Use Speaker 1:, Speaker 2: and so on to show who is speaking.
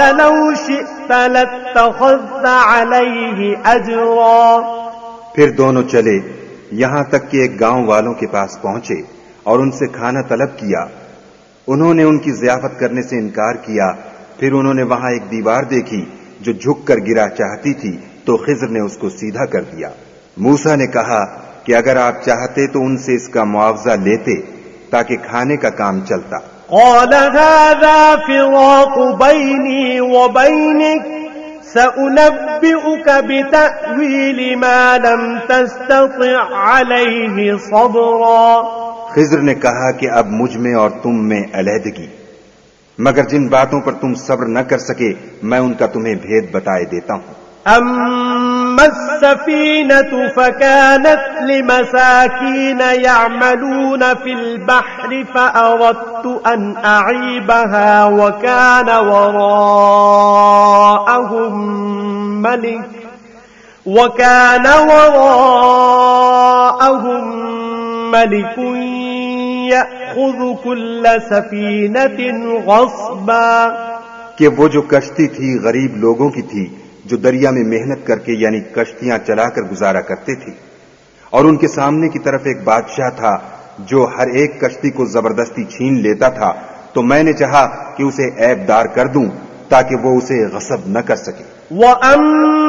Speaker 1: لو شئت لاتخذت عليه اجرا.
Speaker 2: پھر دونوں چلے یہاں تک کہ ایک گاؤں والوں کے پاس پہنچے اور ان سے کھانا طلب کیا. انہوں نے ان کی ضیافت کرنے سے انکار کیا. پھر انہوں نے وہاں ایک دیوار دیکھی جو جھک کر گرا چاہتی تھی تو خضر نے اس کو سیدھا کر دیا. موسیٰ نے کہا کہ اگر آپ چاہتے تو ان سے اس کا معاوضہ لیتے تاکہ کھانے کا کام چلتا.
Speaker 1: قال هذا فراق بيني وبينك سأنبئك بتأويل ما لم تستطع عليه صبرا.
Speaker 2: خضر نے کہا کہ اب مجھ میں اور تم میں علیحدگی، مگر جن باتوں پر تم صبر نہ کر سکے میں ان کا تمہیں بھید بتائے دیتا ہوں.
Speaker 1: أما السفينة فكانت لمساكين يعملون في البحر فأردت أن أعيبها وكان وراءهم ملك يأخذ كل سفينة غصبا.
Speaker 2: کہ وہ جو کشتی تھی غریب لوگوں کی تھی جو دریا میں محنت کر کے یعنی کشتیاں چلا کر گزارا کرتے تھے، اور ان کے سامنے کی طرف ایک بادشاہ تھا جو ہر ایک کشتی کو زبردستی چھین لیتا تھا. تو میں نے چاہا کہ اسے عیب دار کر دوں تاکہ وہ اسے غصب نہ کر سکے.